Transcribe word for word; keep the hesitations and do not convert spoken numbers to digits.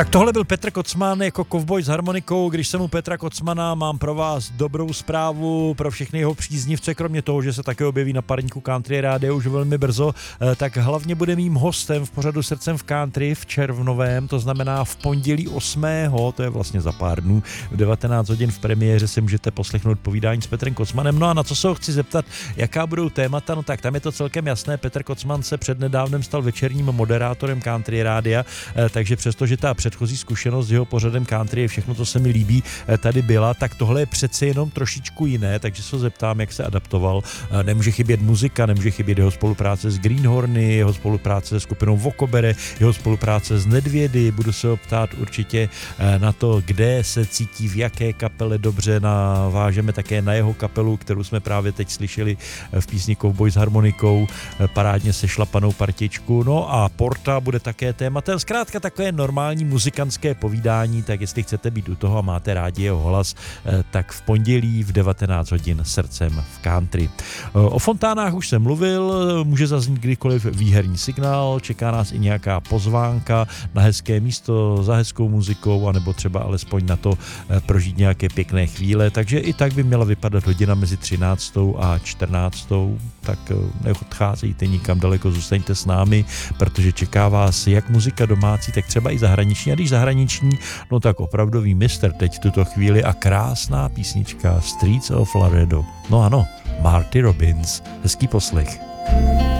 Tak tohle byl Petr Kocman jako kovboj s harmonikou. Když jsem u Petra Kocmana, mám pro vás dobrou zprávu pro všechny jeho příznivce, kromě toho, že se také objeví na parníku Country Rádia už velmi brzo, tak hlavně bude mým hostem v pořadu Srdcem v country v červnovém, to znamená v pondělí osmého to je vlastně za pár dnů, v devatenáct hodin v premiéře si můžete poslechnout povídání s Petrem Kocmanem. No a na co se ho chci zeptat, jaká budou témata, no tak tam je to celkem jasné. Petr Kocman se přednedávnem stal večerním moderátorem Country Rádia, takže přestože ta předchozí zkušenost s jeho pořadem country je všechno, co se mi líbí, tady byla, tak tohle je přece jenom trošičku jiné, takže se zeptám, jak se adaptoval. Nemůže chybět muzika, nemůže chybět jeho spolupráce s Greenhorny, jeho spolupráce se skupinou Vokobere, jeho spolupráce s Nedvědy. Budu se ho ptát určitě na to, kde se cítí, v jaké kapele dobře. Navážeme také na jeho kapelu, kterou jsme právě teď slyšeli v písni Kovboj s harmonikou, parádně sešlapanou partičku. No a Porta bude také tématem. Zkrátka takové normální muzikantské povídání, tak jestli chcete být u toho a máte rádi jeho hlas, tak v pondělí v devatenáct hodin Srdcem v country. O fontánách už jsem mluvil, může zaznít kdykoliv výherní signál, čeká nás i nějaká pozvánka na hezké místo za hezkou muzikou, anebo třeba alespoň na to prožít nějaké pěkné chvíle, takže i tak by měla vypadat hodina mezi třináctou a čtrnáctou, tak neodcházejte nikam daleko, zůstaňte s námi, protože čeká vás jak muzika domácí, tak třeba i zahraniční, a když zahraniční, no tak opravdový mistr teď v tuto chvíli a krásná písnička Streets of Laredo. No ano, Marty Robbins. Hezký poslech.